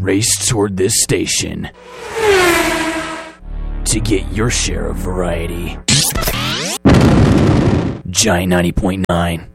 race toward this station to get your share of variety. Giant 90.9.